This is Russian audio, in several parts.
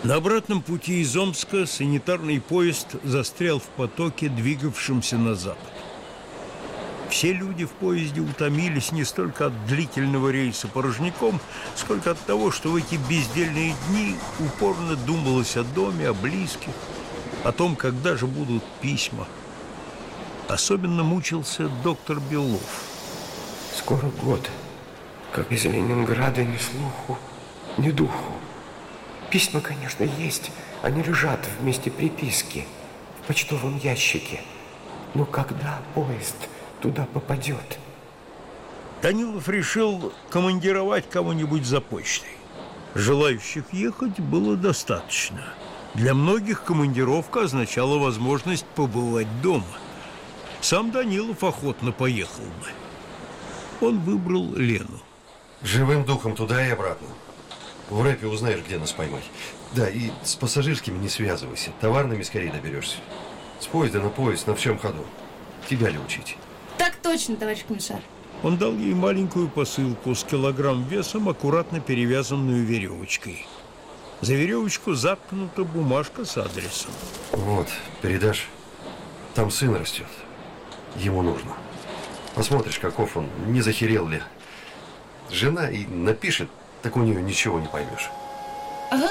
На обратном пути из Омска санитарный поезд застрял в потоке, двигавшемся на запад. Все люди в поезде утомились не столько от длительного рейса порожняком, сколько от того, что в эти бездельные дни упорно думалось о доме, о близких, о том, когда же будут письма. Особенно мучился доктор Белов. Скоро год, как из Ленинграда ни слуху, ни духу. Письма, конечно, есть. Они лежат вместе приписки в почтовом ящике. Но когда поезд туда попадет? Данилов решил командировать кого-нибудь за почтой. Желающих ехать было достаточно. Для многих командировка означала возможность побывать дома. Сам Данилов охотно поехал бы. Он выбрал Лену. Живым духом туда и обратно. В рэпе узнаешь, где нас поймать. Да, и с пассажирскими не связывайся. Товарными скорее доберешься. С поезда на поезд на всем ходу. Тебя ли учить? Так точно, товарищ комиссар. Он дал ей маленькую посылку с килограмм весом, аккуратно перевязанную веревочкой. За веревочку заткнута бумажка с адресом. Вот, передашь. Там сын растет. Ему нужно. Посмотришь, каков он, не захерел ли. Жена и напишет, так у нее ничего не поймешь. Ага.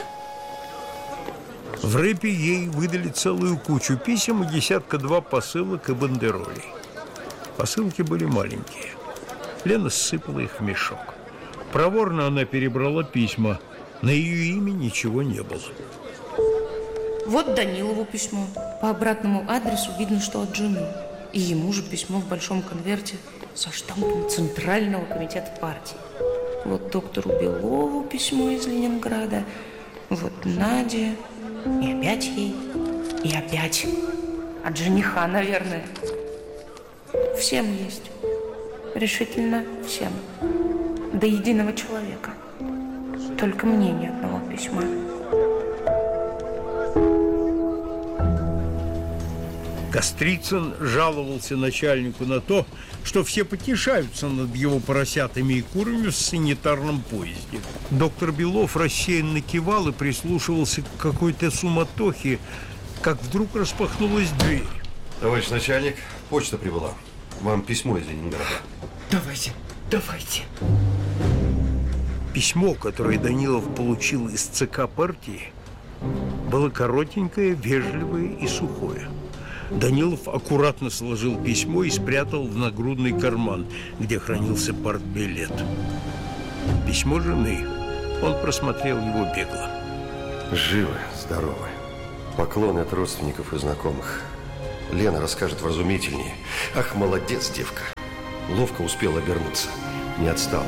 В рэпе ей выдали целую кучу писем и десятка-два посылок и бандеролей. Посылки были маленькие. Лена ссыпала их в мешок. Проворно она перебрала письма. На ее имя ничего не было. Вот Данилову письмо. По обратному адресу видно, что от жены. И ему же письмо в большом конверте со штампом Центрального комитета партии. Вот доктору Белову письмо из Ленинграда. Вот Наде. И опять ей. И опять. От жениха, наверное. Всем есть. Решительно всем. До единого человека. Только мне ни одного письма. Кострицын жаловался начальнику на то, что все потешаются над его поросятами и курами в санитарном поезде. Доктор Белов рассеянно кивал и прислушивался к какой-то суматохе, как вдруг распахнулась дверь. Товарищ начальник, почта прибыла. Вам письмо из Ленинграда. Давайте, давайте. Письмо, которое Данилов получил из ЦК партии, было коротенькое, вежливое и сухое. Данилов аккуратно сложил письмо и спрятал в нагрудный карман, где хранился партбилет. Письмо жены. Он просмотрел его бегло. Живы, здоровы. Поклоны от родственников и знакомых. Лена расскажет вразумительнее. Ах, молодец, девка. Ловко успела обернуться. Не отстала.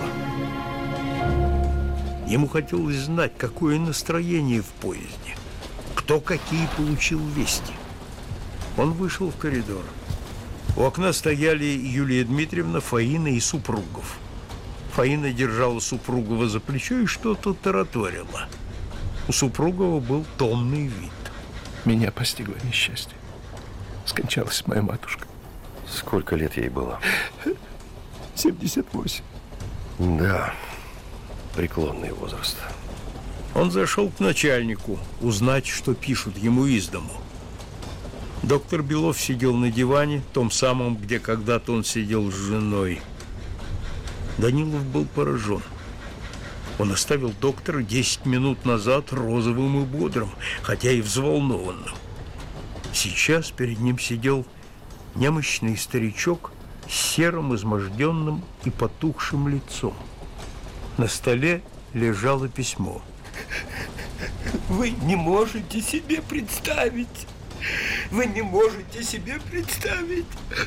Ему хотелось знать, какое настроение в поезде. Кто какие получил вести. Он вышел в коридор. У окна стояли Юлия Дмитриевна, Фаина и Супругов. Фаина держала Супругова за плечо и что-то тараторила. У Супругова был томный вид. Меня постигло несчастье. Скончалась моя матушка. Сколько лет ей было? 78. Да, преклонный возраст. Он зашел к начальнику узнать, что пишут ему из дому. Доктор Белов сидел на диване, том самом, где когда-то он сидел с женой. Данилов был поражен. Он оставил доктора 10 минут назад розовым и бодрым, хотя и взволнованным. Сейчас перед ним сидел немощный старичок с серым, изможденным и потухшим лицом. На столе лежало письмо. Вы не можете себе представить. Вы не можете себе представить.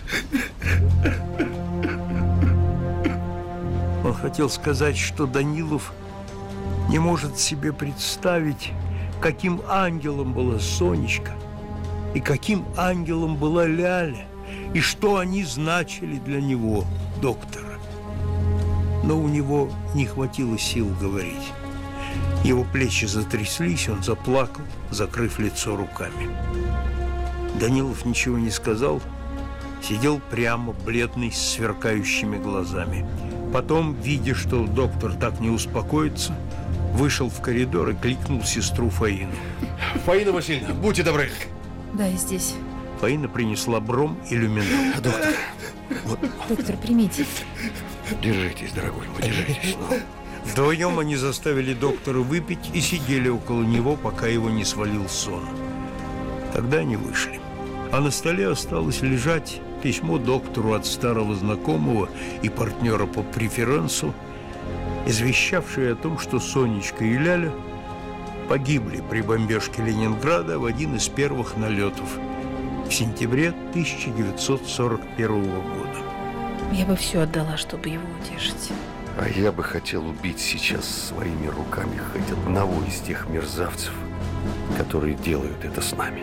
Он хотел сказать, что Данилов не может себе представить, каким ангелом была Сонечка и каким ангелом была Ляля, и что они значили для него, доктора. Но у него не хватило сил говорить. Его плечи затряслись, он заплакал, закрыв лицо руками. Данилов ничего не сказал, сидел прямо, бледный, с сверкающими глазами. Потом, видя, что доктор так не успокоится, Вышел в коридор и кликнул сестру Фаину. Фаина Васильевна, будьте добры. Да, я здесь. Фаина принесла бром и люминол. Доктор, Доктор, примите. Держитесь, дорогой мой, держитесь. Вдвоем они заставили доктора выпить и сидели около него, пока его не свалил сон. Тогда они вышли. А на столе осталось лежать письмо доктору от старого знакомого и партнера по преферансу, извещавшее о том, что Сонечка и Ляля погибли при бомбежке Ленинграда в один из первых налетов в сентябре 1941 года. Я бы все отдала, чтобы его утешить. А я бы хотел убить сейчас своими руками хоть одного из тех мерзавцев, которые делают это с нами.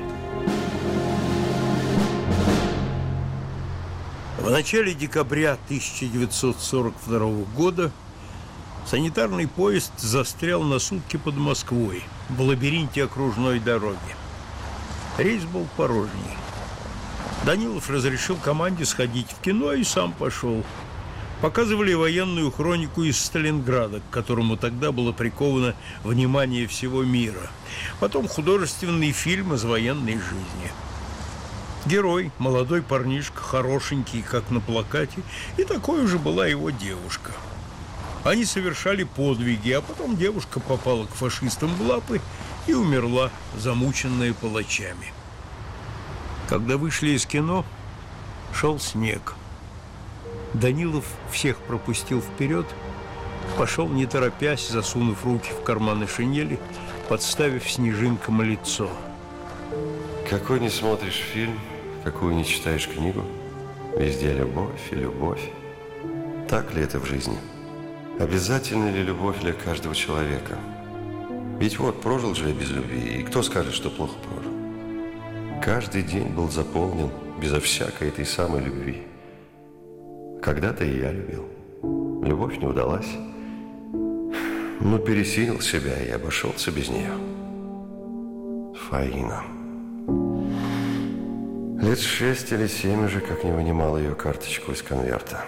В начале декабря 1942 года санитарный поезд застрял на сутки под Москвой в лабиринте окружной дороги. Рейс был порожний. Данилов разрешил команде сходить в кино и сам пошел. Показывали военную хронику из Сталинграда, к которому тогда было приковано внимание всего мира. Потом художественный фильм из военной жизни. Герой, молодой парнишка, хорошенький, как на плакате, и такой же была его девушка. Они совершали подвиги, а потом девушка попала к фашистам в лапы и умерла, замученная палачами. Когда вышли из кино, шел снег. Данилов всех пропустил вперед, пошел не торопясь, засунув руки в карманы шинели, подставив снежинкам лицо. Какой не смотришь фильм, какую не читаешь книгу, везде любовь и любовь. Так ли это в жизни? Обязательна ли любовь для каждого человека? Ведь вот прожил же я без любви, и кто скажет, что плохо прожил? Каждый день был заполнен безо всякой этой самой любви. Когда-то и я любил. Любовь не удалась. Но пересилил себя и обошелся без нее. Фаина. Лет 6 или 7 уже как не вынимал ее карточку из конверта.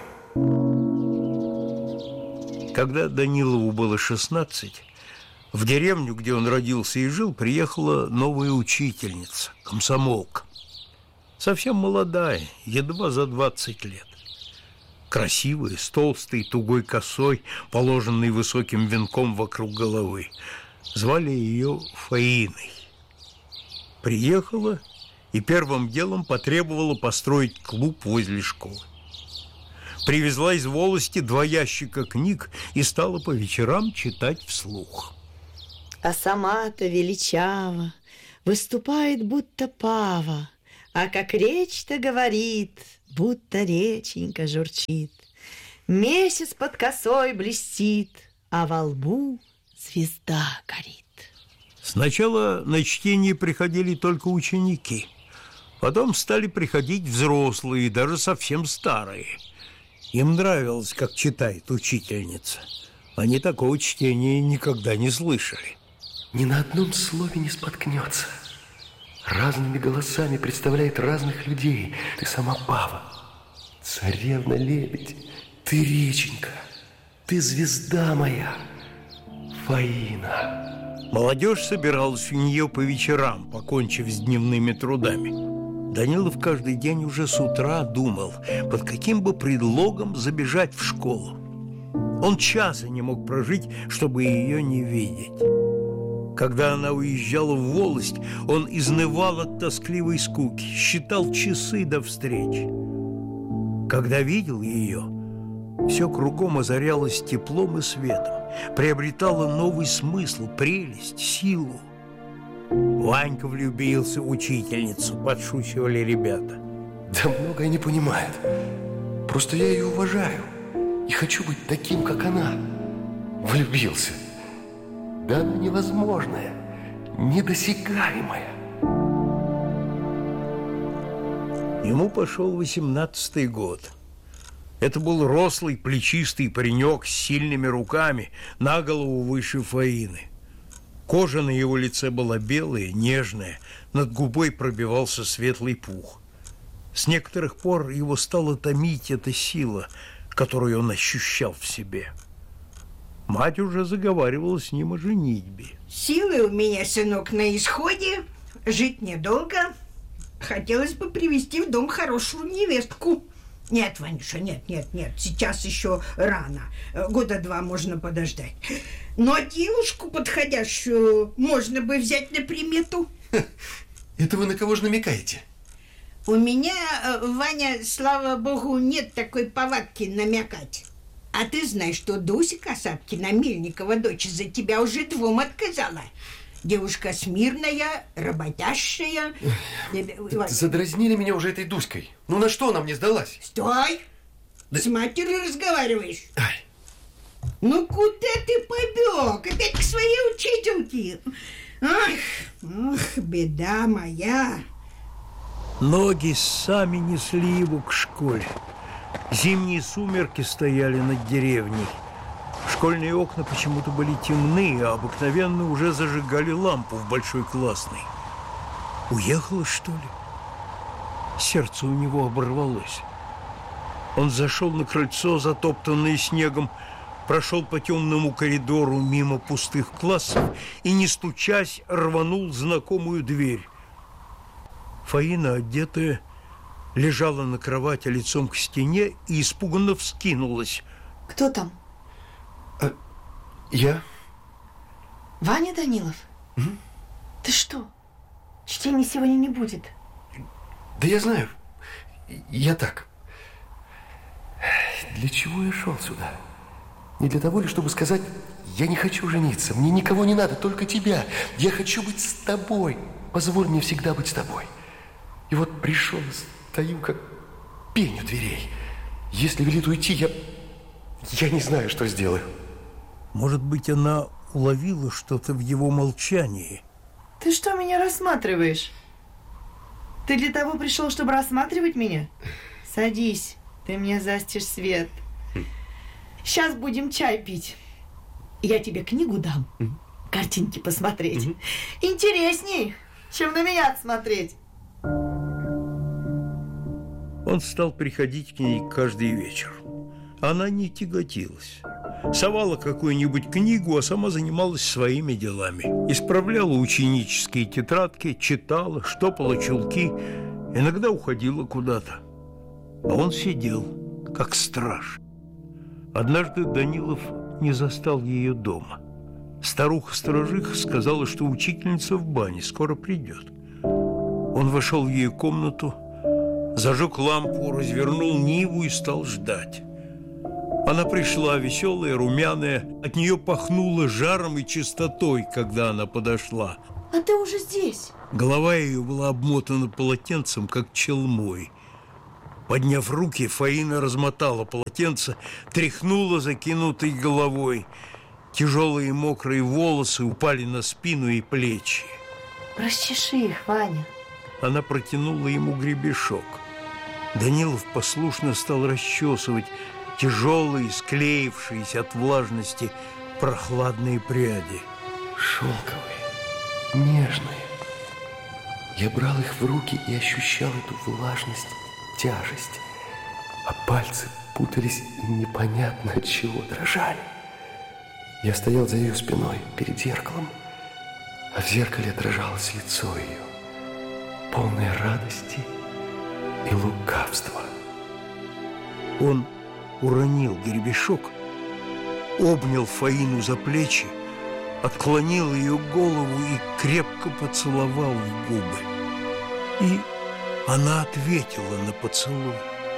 Когда Данилову было 16, в деревню, где он родился и жил, приехала новая учительница, комсомолка. Совсем молодая, едва за 20 лет. Красивая, с толстой, тугой косой, положенной высоким венком вокруг головы. Звали ее Фаиной. Приехала и первым делом потребовала построить клуб возле школы. Привезла из волости 2 ящика книг и стала по вечерам читать вслух. А сама-то величава, выступает будто пава, а как речь-то говорит, будто реченька журчит. Месяц под косой блестит, а во лбу звезда горит. Сначала на чтение приходили только ученики, потом стали приходить взрослые, даже совсем старые. Им нравилось, как читает учительница. Они такого чтения никогда не слышали. Ни на одном слове не споткнется. Разными голосами представляет разных людей. Ты сама Пава, царевна-лебедь, ты реченька, ты звезда моя, Фаина. Молодежь собиралась у нее по вечерам, покончив с дневными трудами. Данилов каждый день уже с утра думал, под каким бы предлогом забежать в школу. Он часа не мог прожить, чтобы ее не видеть. Когда она уезжала в волость, он изнывал от тоскливой скуки, считал часы до встречи. Когда видел ее, все кругом озарялось теплом и светом, приобретало новый смысл, прелесть, силу. Ванька влюбился в учительницу, подшучивали ребята. Да многое не понимает. Просто я ее уважаю и хочу быть таким, как она. Влюбился. Да она невозможная, недосягаемая. Ему пошел 18-й год. Это был рослый, плечистый паренек с сильными руками, на голову выше Фаины. Кожа на его лице была белая, нежная, над губой пробивался светлый пух. С некоторых пор его стала томить эта сила, которую он ощущал в себе. Мать уже заговаривала с ним о женитьбе. Силы у меня, сынок, на исходе. Жить недолго. Хотелось бы привести в дом хорошую невестку. Нет, Ванюша, нет. Сейчас еще рано. 2 года можно подождать. Но девушку подходящую можно бы взять на примету. Это вы на кого же намекаете? У меня, Ваня, слава богу, нет такой повадки намекать. А ты знаешь, что Дуся Касаткина, Мельникова дочь, за тебя уже 2 отказала. Девушка смирная, работящая. Задразнили меня уже этой Дуськой. Ну на что она мне сдалась? Стой! Да... С матерью разговариваешь. Ай. Ну куда ты побег? Опять к своей учительке? Ах, беда моя. Ноги сами несли его к школе. Зимние сумерки стояли над деревней. Школьные окна почему-то были темны, а обыкновенно уже зажигали лампу в большой классной. Уехала, что ли? Сердце у него оборвалось. Он зашел на крыльцо, затоптанное снегом, прошел по темному коридору мимо пустых классов и, не стучась, рванул знакомую дверь. Фаина, одетая, лежала на кровати лицом к стене и испуганно вскинулась. Кто там? Я? Ваня Данилов? Ты что? Чтения сегодня не будет. Да я знаю. Я так. Для чего я шел сюда? Не для того ли, чтобы сказать, я не хочу жениться, мне никого не надо, только тебя. Я хочу быть с тобой. Позволь мне всегда быть с тобой. И вот пришел, стою как пень у дверей. Если велит уйти, я не знаю, что сделаю. Может быть, она уловила что-то в его молчании. Ты что меня рассматриваешь? Ты для того пришел, чтобы рассматривать меня? Садись, ты мне застишь свет. Сейчас будем чай пить. Я тебе книгу дам, картинки посмотреть. Интересней, чем на меня смотреть. Он стал приходить к ней каждый вечер. Она не тяготилась. Совала какую-нибудь книгу, а сама занималась своими делами. Исправляла ученические тетрадки, читала, штопала чулки, иногда уходила куда-то. А он сидел, как страж. Однажды Данилов не застал ее дома. Старуха-сторожиха сказала, что учительница в бане, скоро придет. Он вошел в ее комнату, зажег лампу, развернул Ниву и стал ждать. Она пришла, веселая, румяная. От нее пахнуло жаром и чистотой, когда она подошла. А ты уже здесь? Голова ее была обмотана полотенцем, как челмой. Подняв руки, Фаина размотала полотенце, тряхнула закинутой головой. Тяжелые мокрые волосы упали на спину и плечи. Расчеши их, Ваня. Она протянула ему гребешок. Данилов послушно стал расчесывать тяжелые, склеившиеся от влажности прохладные пряди. Шелковые, нежные. Я брал их в руки и ощущал эту влажность, тяжесть. А пальцы путались и непонятно от чего дрожали. Я стоял за ее спиной, перед зеркалом, а в зеркале отражалось лицо ее, полное радости и лукавства. Он уронил гребешок, обнял Фаину за плечи, отклонил ее голову и крепко поцеловал в губы. И она ответила на поцелуй.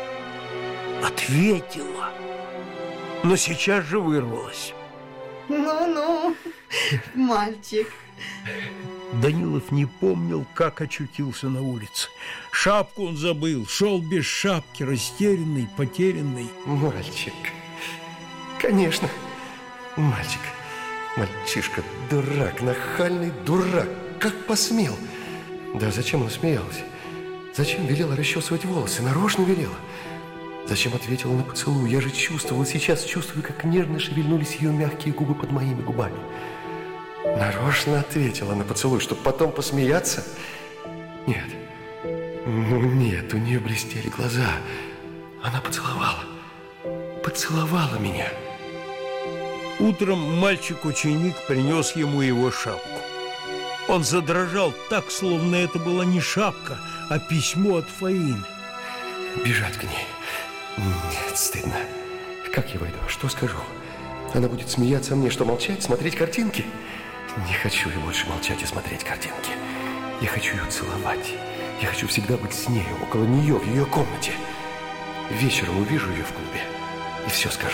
Ответила, но сейчас же вырвалась. Ну-ну, мальчик. Данилов не помнил, как очутился на улице. Шапку он забыл, шел без шапки, растерянный, потерянный. Мальчик. Конечно, мальчик. Мальчишка, дурак, нахальный дурак. Как посмел? Да зачем она смеялась? Зачем велела расчесывать волосы? Нарочно велела. Зачем ответила на поцелуй? Я же чувствовал, сейчас чувствую, как нежно шевельнулись ее мягкие губы под моими губами. Нарочно ответила на поцелуй, чтобы потом посмеяться? Нет. Ну нет, у нее блестели глаза. Она поцеловала. Поцеловала меня. Утром мальчик-ученик принес ему его шапку. Он задрожал так, словно это была не шапка, а письмо от Фаины. Бежать к ней. Нет, стыдно. Как я войду? Что скажу? Она будет смеяться мне, что молчать, смотреть картинки? Не хочу я больше молчать и смотреть картинки. Я хочу ее целовать. Я хочу всегда быть с нею, около нее, в ее комнате. Вечером увижу ее в клубе и все скажу.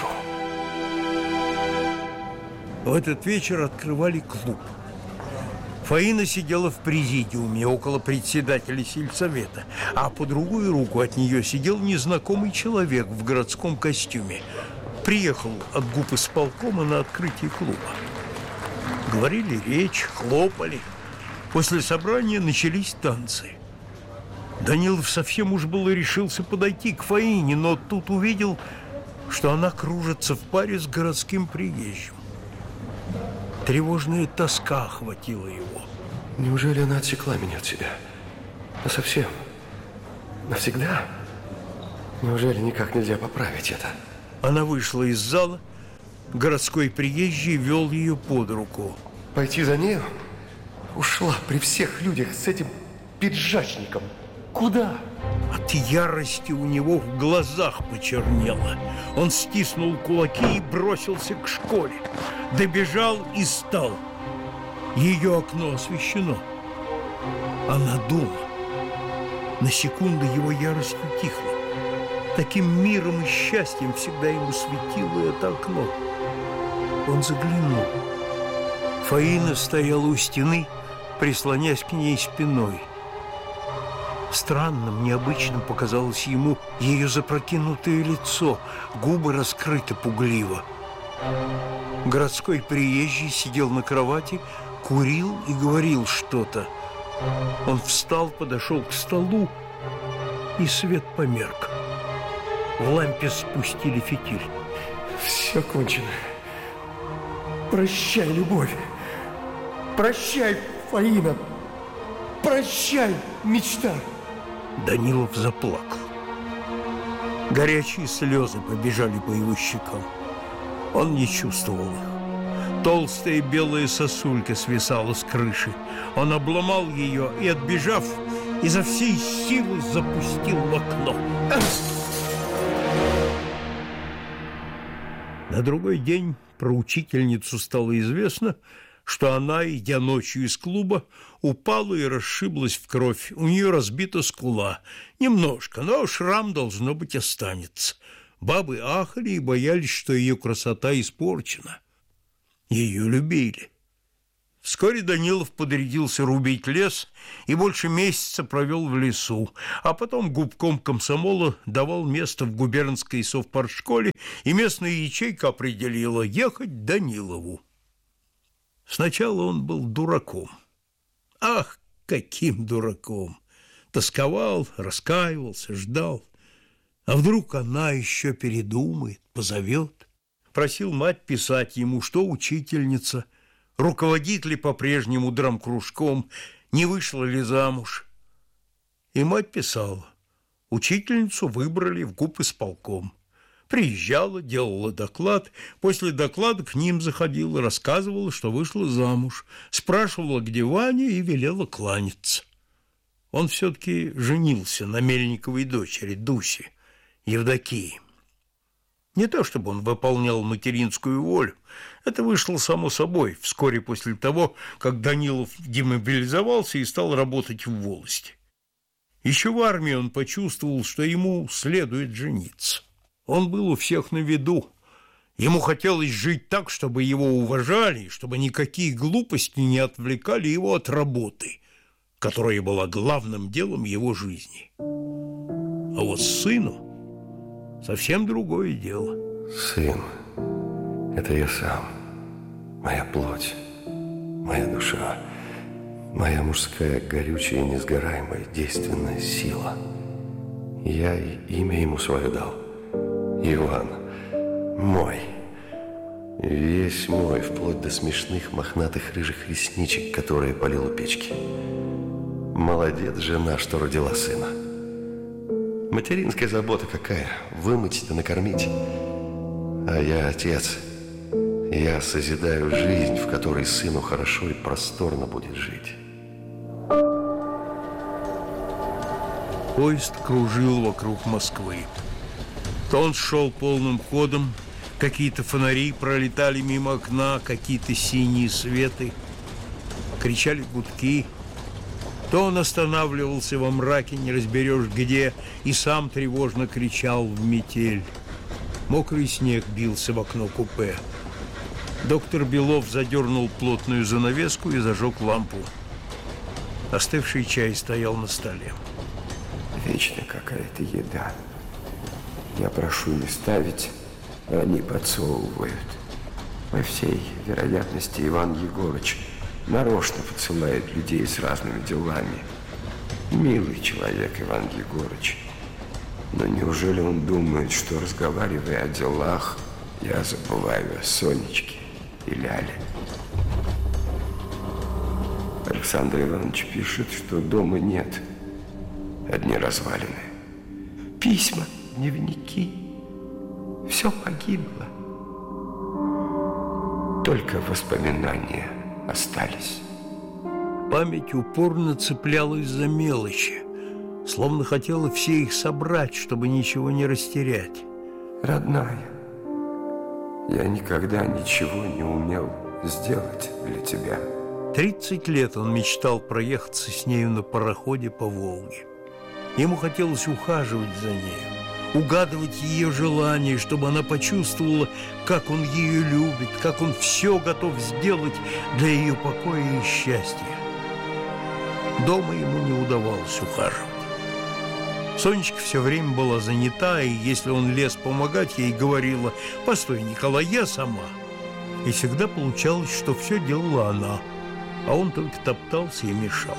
В этот вечер открывали клуб. Фаина сидела в президиуме около председателя сельсовета, а по другую руку от нее сидел незнакомый человек в городском костюме. Приехал от губисполкома на открытие клуба. Говорили речь, хлопали. После собрания начались танцы. Данилов совсем уж было решился подойти к Фаине, но тут увидел, что она кружится в паре с городским приезжим. Тревожная тоска охватила его. Неужели она отсекла меня от себя? Совсем? Навсегда? Неужели никак нельзя поправить это? Она вышла из зала. Городской приезжий вел ее под руку. Пойти за нею? Ушла при всех людях с этим пиджачником. Куда? От ярости у него в глазах почернело. Он стиснул кулаки и бросился к школе. Добежал и стал. Ее окно освещено. Она дома. На секунду его ярость утихла. Таким миром и счастьем всегда ему светило это окно. Он заглянул. Фаина стояла у стены, прислонясь к ней спиной. Странным, необычным показалось ему ее запрокинутое лицо, губы раскрыты пугливо. Городской приезжий сидел на кровати, курил и говорил что-то. Он встал, подошел к столу, и свет померк. В лампе спустили фитиль. Все кончено. Прощай, любовь. Прощай, Фаина. Прощай, мечта. Данилов заплакал. Горячие слезы побежали по его щекам. Он не чувствовал их. Толстая белая сосулька свисала с крыши. Он обломал ее и, отбежав, изо всей силы запустил в окно. На другой день про учительницу стало известно, что она, идя ночью из клуба, упала и расшиблась в кровь. У нее разбита скула. Немножко, но шрам, должно быть, останется. Бабы ахали и боялись, что ее красота испорчена. Ее любили. Вскоре Данилов подрядился рубить лес и больше месяца провел в лесу, а потом губком комсомола давал место в губернской совпартшколе, и местная ячейка определила ехать Данилову. Сначала он был дураком. Ах, каким дураком! Тосковал, раскаивался, ждал. А вдруг она еще передумает, позовет? Просил мать писать ему, что учительница, руководит ли по-прежнему драмкружком, не вышла ли замуж. И мать писала. Учительницу выбрали в губисполком. Приезжала, делала доклад. После доклада к ним заходила, рассказывала, что вышла замуж. Спрашивала, где Ваня, и велела кланяться. Он все-таки женился на Мельниковой дочери Дусе, Евдокии. Не то чтобы он выполнял материнскую волю. Это вышло само собой, вскоре после того, как Данилов демобилизовался и стал работать в волости. Еще в армии он почувствовал, что ему следует жениться. Он был у всех на виду. Ему хотелось жить так, чтобы его уважали, чтобы никакие глупости не отвлекали его от работы, которая была главным делом его жизни. А вот сыну совсем другое дело. Сын, это я сам, моя плоть, моя душа, моя мужская горючая, несгораемая, действенная сила. Я и имя ему свое дал. Иван, мой, весь мой, вплоть до смешных мохнатых рыжих ресничек, которые полил у печки. Молодец жена, что родила сына. Материнская забота какая, вымыть да накормить. А я отец, Я созидаю жизнь, в которой сыну хорошо и просторно будет жить. Поезд кружил вокруг Москвы. То он шел полным ходом, какие-то фонари пролетали мимо окна, какие-то синие светы, кричали гудки. То он останавливался во мраке, не разберешь где, и сам тревожно кричал в метель. Мокрый снег бился в окно купе. Доктор Белов задернул плотную занавеску и зажег лампу. Остывший чай стоял на столе. Вечно какая-то еда. Я прошу не ставить, а они подсовывают. По всей вероятности, Иван Егорыч нарочно подсылает людей с разными делами. Милый человек Иван Егорыч. Но неужели он думает, что, разговаривая о делах, я забываю о Сонечке и Ляле? Александр Иванович пишет, что дома нет. Одни развалины. Письма, дневники. Все погибло. Только воспоминания остались. Память упорно цеплялась за мелочи, словно хотела все их собрать, чтобы ничего не растерять. Родная, я никогда ничего не умел сделать для тебя. 30 лет он мечтал проехаться с нею на пароходе по Волге. Ему хотелось ухаживать за нею, угадывать ее желания, чтобы она почувствовала, как он ее любит, как он все готов сделать для ее покоя и счастья. Дома ему не удавалось ухаживать. Сонечка все время была занята, и если он лез помогать ей, говорила: «Постой, Николай, я сама». И всегда получалось, что все делала она, а он только топтался и мешал.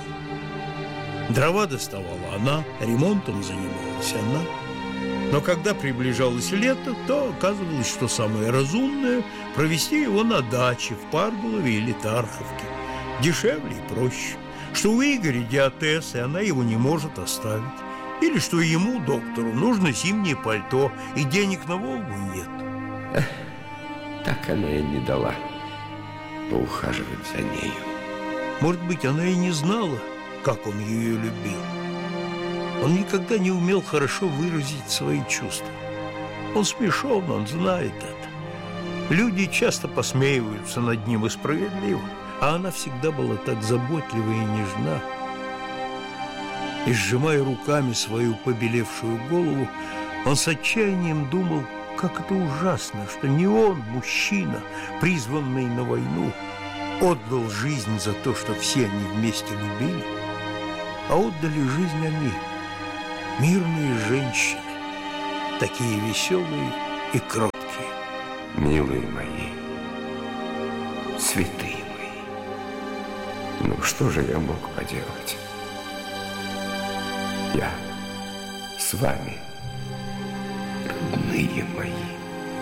Дрова доставала она, ремонтом занималась она. Но когда приближалось лето, то оказывалось, что самое разумное – провести его на даче в Парголове или Тарховке. Дешевле и проще. Что у Игоря диатез, и она его не может оставить. Или что ему, доктору, нужно зимнее пальто, и денег на Волгу нет. Так она и не дала поухаживать за нею. Может быть, она и не знала, как он ее любил. Он никогда не умел хорошо выразить свои чувства. Он смешон, он знает это. Люди часто посмеиваются над ним, и справедливо, а она всегда была так заботлива и нежна. И, сжимая руками свою побелевшую голову, он с отчаянием думал, как это ужасно, что не он, мужчина, призванный на войну, отдал жизнь за то, что все они вместе любили, а отдали жизнь они, мирные женщины, такие веселые и кроткие. Милые мои, святые мои, ну что же я мог поделать? Я с вами, родные мои.